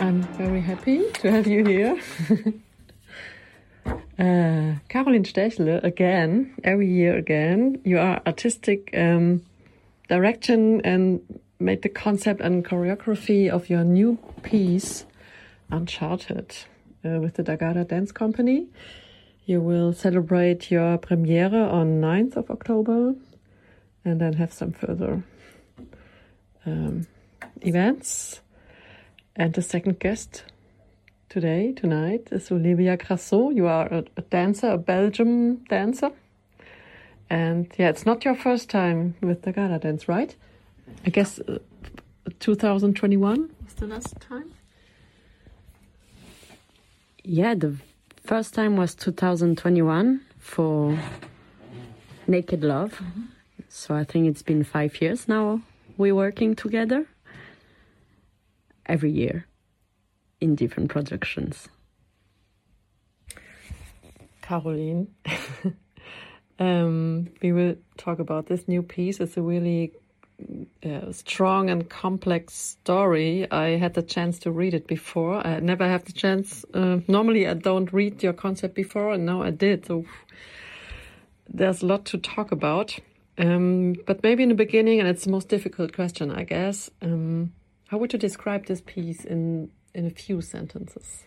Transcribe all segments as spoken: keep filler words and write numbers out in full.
I'm very happy to have you here. uh, Caroline Stechle, again, every year again. You are artistic um, direction and made the concept and choreography of your new piece, Uncharted, uh, with the Dagada Dance Company. You will celebrate your premiere on ninth of October and then have some further um, events. And the second guest today, tonight, is Olivia Grassot. You are a, a dancer, a Belgian dancer. And yeah, it's not your first time with the Dagada Dance, right? I guess uh, twenty twenty-one was the last time? Yeah, the first time was two thousand twenty-one for Naked Love. Mm-hmm. So I think it's been five years now we're working together. Every year in different productions. Caroline, um, we will talk about this new piece. It's a really uh, strong and complex story. I had the chance to read it before. I never have the chance. Uh, normally I don't read your concept before, and now I did. So there's a lot to talk about. Um, but maybe in the beginning, and it's the most difficult question, I guess, um, how would you describe this piece in, in a few sentences?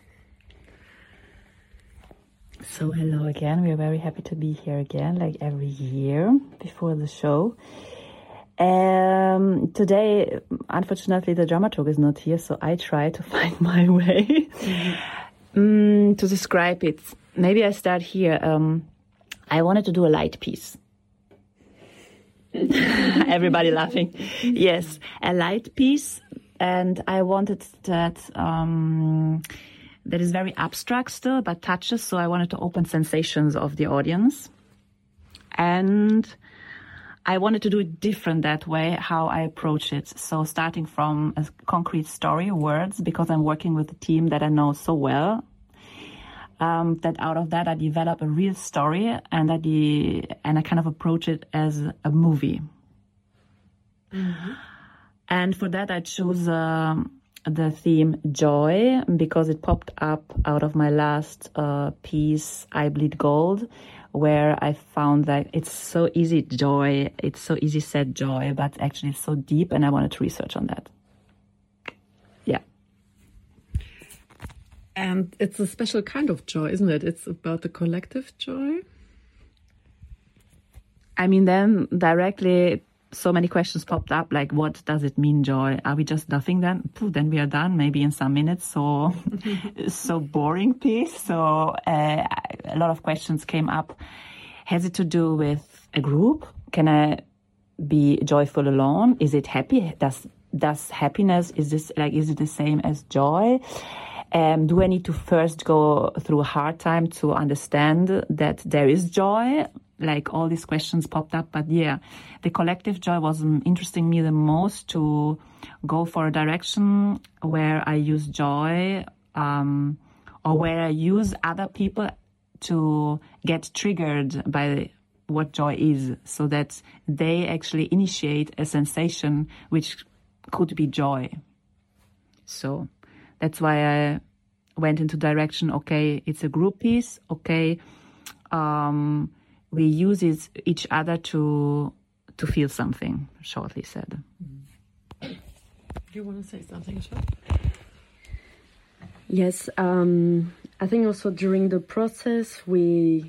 So hello again. We are very happy to be here again, like every year before the show. Um, today, unfortunately, the dramaturg is not here, so I try to find my way mm-hmm. um, to describe it. Maybe I start here. Um, I wanted to do a light piece. Everybody laughing. Yes, a light piece. And I wanted that um, that is very abstract still, but touches. So I wanted to open sensations of the audience. And I wanted to do it different that way, how I approach it. So starting from a concrete story, words, because I'm working with a team that I know so well. Um, that out of that I develop a real story, and I de- and I kind of approach it as a movie. Mm-hmm. And for that, I chose uh, the theme joy, because it popped up out of my last uh, piece, I Bleed Gold, where I found that it's so easy joy, it's so easy said joy, but actually it's so deep, and I wanted to research on that. Yeah. And it's a special kind of joy, isn't it? It's about the collective joy. I mean, then directly... so many questions popped up, like, what does it mean, joy? Are we just nothing then? Pooh, then we are done, maybe in some minutes. So, so boring piece. So uh, a lot of questions came up. Has it to do with a group? Can I be joyful alone? Is it happy? Does does happiness, is this like, is it the same as joy? Um, do I need to first go through a hard time to understand that there is joy? Like, all these questions popped up, but yeah, the collective joy was um, interesting me the most, to go for a direction where I use joy, um, or where I use other people to get triggered by what joy is, so that they actually initiate a sensation which could be joy. So that's why I went into direction, okay, it's a group piece, okay, um, we use it, each other to to feel something, shortly said. Do you want to say something as well? Yes, um, I think also during the process, we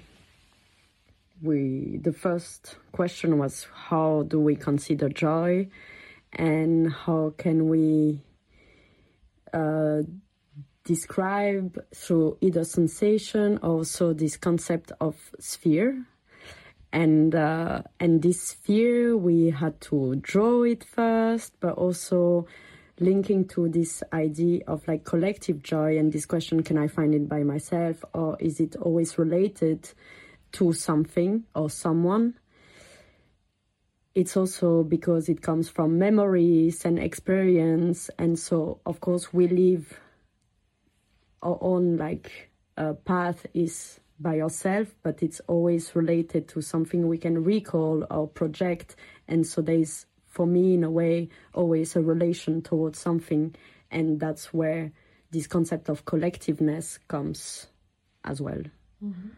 we the first question was, how do we consider joy, and how can we uh, describe through either sensation or also this concept of sphere. And uh, and this sphere, we had to draw it first, but also linking to this idea of like collective joy, and this question, can I find it by myself, or is it always related to something or someone? It's also because it comes from memories and experience, and so of course we live our own like uh, path is by yourself, but it's always related to something we can recall or project. And so there's, for me, in a way, always a relation towards something. And that's where this concept of collectiveness comes as well. Mm-hmm.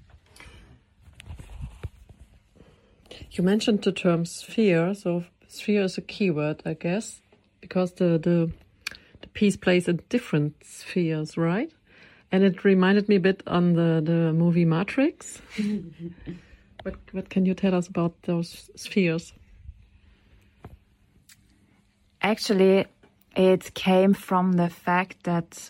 You mentioned the term sphere, so sphere is a keyword, I guess, because the, the the piece plays in different spheres, right? And it reminded me a bit on the, the movie Matrix. what what can you tell us about those spheres? Actually, it came from the fact that,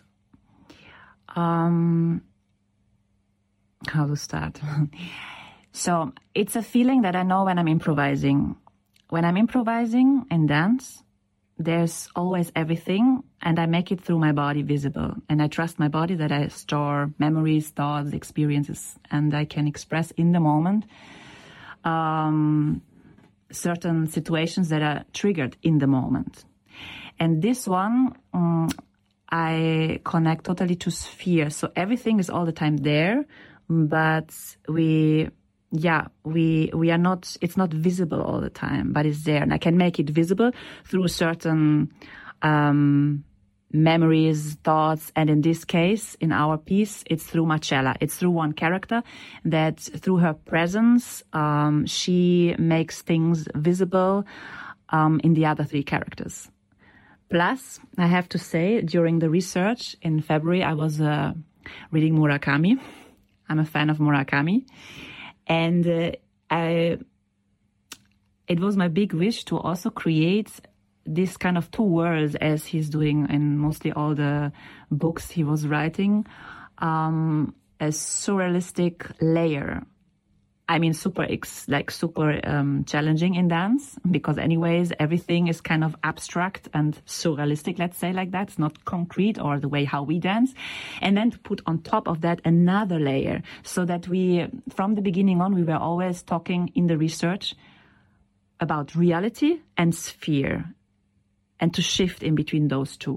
um, how to start? So it's a feeling that I know when I'm improvising. When I'm improvising in dance, there's always everything, and I make it through my body visible. And I trust my body that I store memories, thoughts, experiences, and I can express in the moment um, certain situations that are triggered in the moment. And this one, um, I connect totally to sphere. So everything is all the time there, but we... Yeah, we we are not, it's not visible all the time, but it's there. And I can make it visible through certain um, memories, thoughts. And in this case, in our piece, it's through Marcella. It's through one character that through her presence, um, she makes things visible um, in the other three characters. Plus, I have to say, during the research in February, I was uh, reading Murakami. I'm a fan of Murakami. And uh, I, it was my big wish to also create this kind of two worlds as he's doing in mostly all the books he was writing, um, a surrealistic layer. I mean, super, ex- like super um, challenging in dance because anyways, everything is kind of abstract and surrealistic, let's say like that. It's not concrete or the way how we dance. And then to put on top of that another layer so that we, from the beginning on, we were always talking in the research about reality and sphere and to shift in between those two.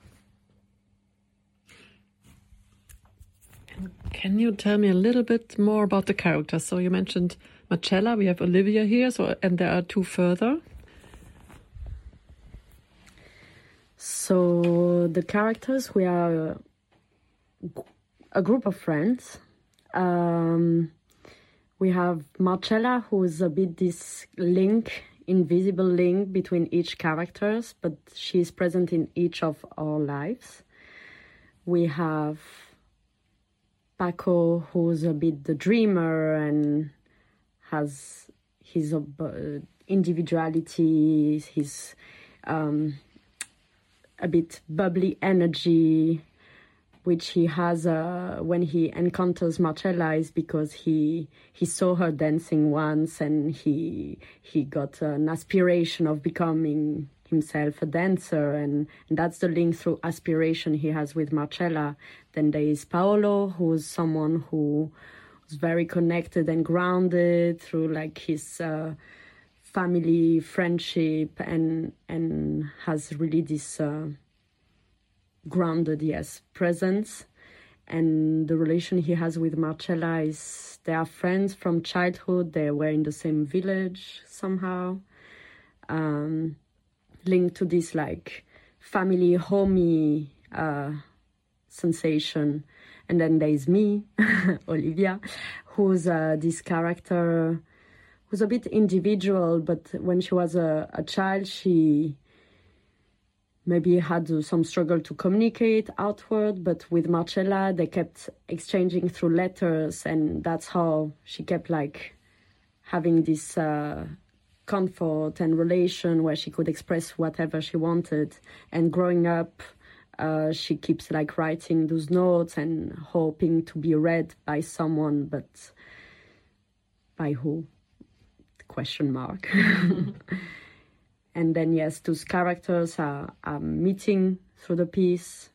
Can you tell me a little bit more about the characters? So you mentioned Marcella, we have Olivia here, so and there are two further. So the characters, we are a group of friends. Um, we have Marcella, who is a bit this link, invisible link between each characters, but she is present in each of our lives. We have Paco, who's a bit the dreamer and has his uh, individuality, his um, a bit bubbly energy, which he has uh, when he encounters Marcella is because he he saw her dancing once and he he got an aspiration of becoming himself a dancer, and, and that's the link through aspiration he has with Marcella. Then there is Paolo, who's someone who was very connected and grounded through like his uh, family, friendship, and and has really this uh, grounded, yes, presence. And the relation he has with Marcella is they are friends from childhood. They were in the same village somehow. Um, linked to this like family homey uh, sensation. And then there's me, Olivia, who's uh, this character who's a bit individual, but when she was a, a child, she maybe had some struggle to communicate outward, but with Marcella, they kept exchanging through letters, and that's how she kept like having this uh, comfort and relation where she could express whatever she wanted. And growing up, uh, she keeps like writing those notes and hoping to be read by someone, but by who? Question mark. And then, yes, those characters are, are meeting through the piece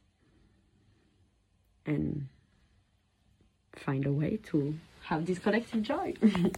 and find a way to have this collective joy.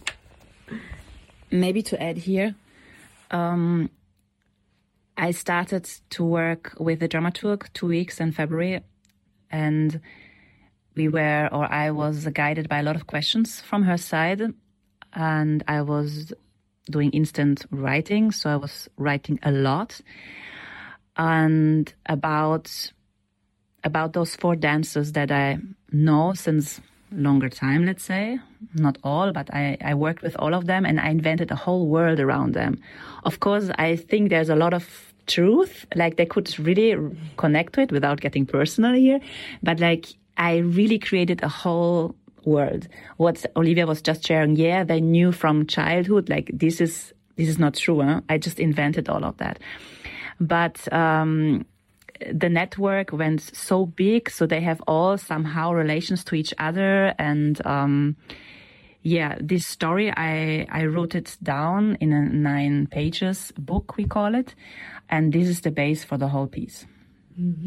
Maybe to add here, um, I started to work with the dramaturg two weeks in February, and we were, or I was guided by a lot of questions from her side, and I was doing instant writing, so I was writing a lot and about about those four dancers that I know since longer time, let's say. Not all, but I, I worked with all of them and I invented a whole world around them. Of course, I think there's a lot of truth, like they could really connect to it without getting personal here. But like, I really created a whole world. What Olivia was just sharing, yeah, they knew from childhood, like this is, this is not true. Huh? I just invented all of that. But, um, the network went so big, so they have all somehow relations to each other. And um, yeah, this story, I, I wrote it down in a nine pages book, we call it. And this is the base for the whole piece. Mm-hmm.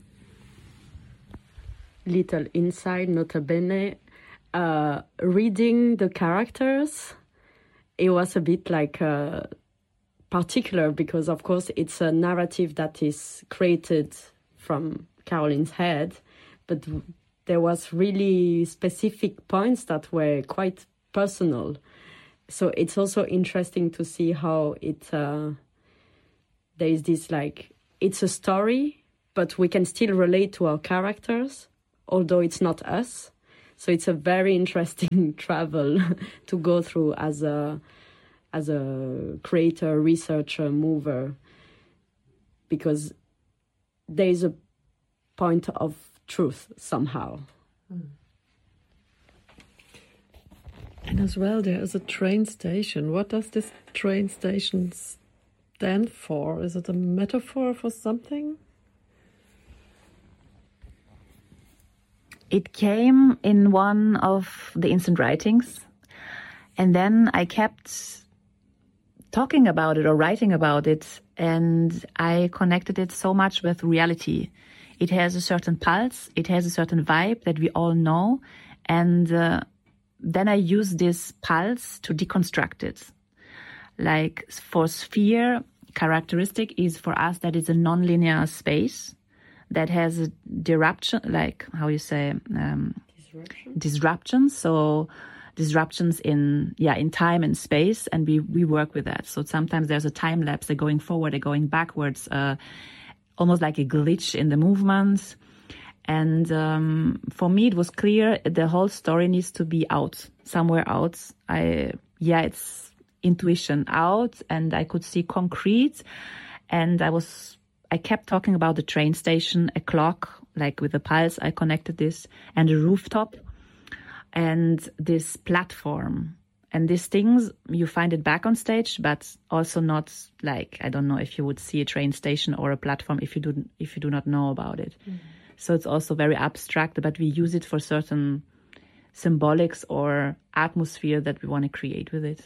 Little inside, nota bene. Uh, reading the characters, it was a bit like... Uh, particular because, of course, it's a narrative that is created from Caroline's head, but there was really specific points that were quite personal. So it's also interesting to see how it uh, there is this like it's a story, but we can still relate to our characters, although it's not us. So it's a very interesting travel to go through as a as a creator, researcher, mover, because there is a point of truth somehow. Mm. And as well, there is a train station. What does this train station stand for? Is it a metaphor for something? It came in one of the instant writings, and then I kept talking about it or writing about it, and I connected it so much with reality. It has a certain pulse, it has a certain vibe that we all know, and uh, then I use this pulse to deconstruct it. Like for Sphere, characteristic is for us that it's a non-linear space that has a disruption, like how you say, um, disruption. disruption. So disruptions in yeah in time and space, and we we work with that. So sometimes there's a time lapse, they're going forward, they're going backwards, uh, almost like a glitch in the movements. And um, for me, it was clear the whole story needs to be out, somewhere out. I yeah, it's intuition out, and I could see concrete, and I was I kept talking about the train station, a clock, like with a pulse. I connected this, and a rooftop. And this platform and these things, you find it back on stage, but also not like, I don't know if you would see a train station or a platform if you do, if you do not know about it. Mm-hmm. So it's also very abstract, but we use it for certain symbolics or atmosphere that we want to create with it.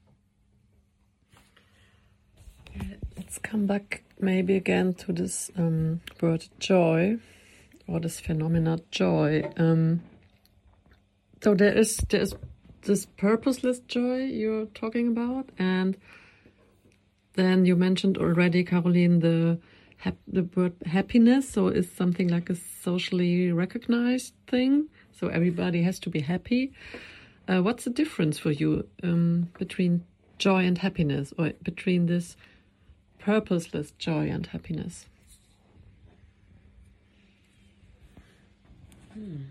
Let's come back maybe again to this um, word joy, or this phenomena joy. Um, So there is there is this purposeless joy you're talking about, and then you mentioned already, Caroline, the hap- the word happiness. So it's something like a socially recognized thing. So everybody has to be happy. Uh, what's the difference for you um, between joy and happiness, or between this purposeless joy and happiness? Hmm.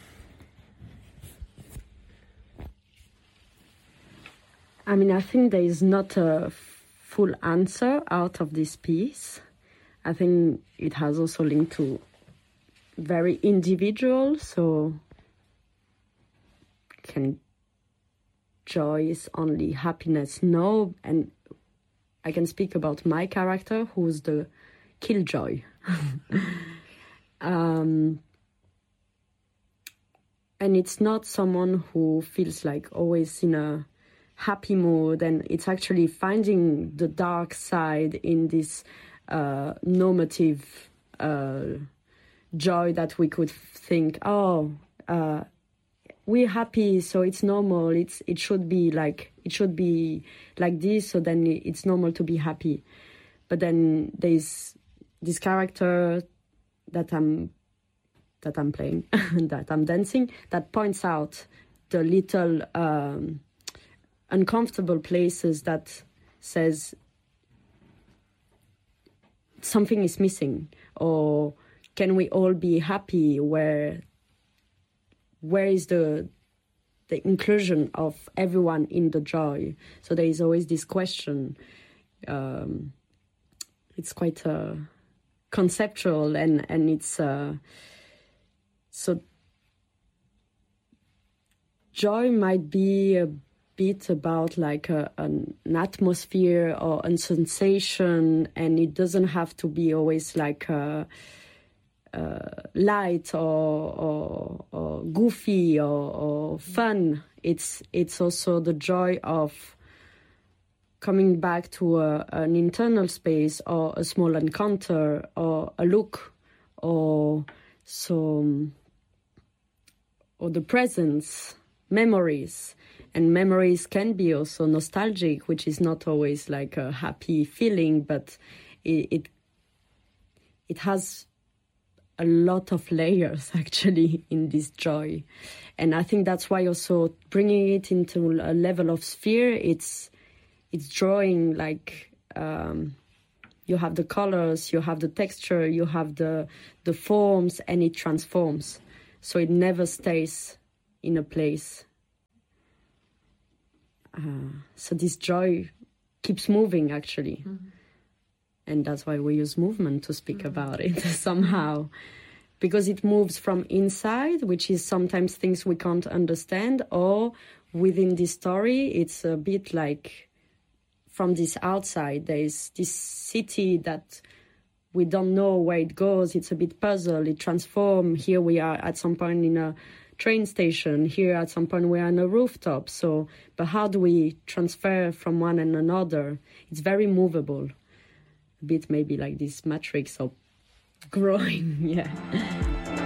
I mean, I think there is not a full answer out of this piece. I think it has also linked to very individual. So can joy is only happiness? No. And I can speak about my character, who's the killjoy. um, and it's not someone who feels like always in a happy mood, and it's actually finding the dark side in this uh, normative uh, joy that we could think, oh, uh, we're happy, so it's normal. It's it should be like it should be like this, so then it's normal to be happy. But then there's this character that I'm that I'm playing, that I'm dancing, that points out the little Um, uncomfortable places, that says something is missing, or can we all be happy? Where where is the the inclusion of everyone in the joy? So there is always this question. Um, it's quite uh, conceptual, and and it's uh, so joy might be a bit about like a, an atmosphere or a sensation, and it doesn't have to be always like a, uh, light or, or, or goofy or, or fun. It's it's also the joy of coming back to a, an internal space, or a small encounter, or a look, or so, or the presence, memories. And memories can be also nostalgic, which is not always like a happy feeling, but it, it it has a lot of layers actually in this joy. And I think that's why also bringing it into a level of sphere, it's it's drawing like um, you have the colors, you have the texture, you have the the forms, and it transforms. So it never stays in a place. Uh, so this joy keeps moving, actually. Mm-hmm. And that's why we use movement to speak mm-hmm. about it somehow. Because it moves from inside, which is sometimes things we can't understand, or within this story, it's a bit like from this outside. There is this city that we don't know where it goes. It's a bit puzzle. It transforms. Here we are at some point in a train station, here at some point we're on a rooftop. So, but how do we transfer from one and another? It's very movable. A bit maybe like this matrix of growing, yeah.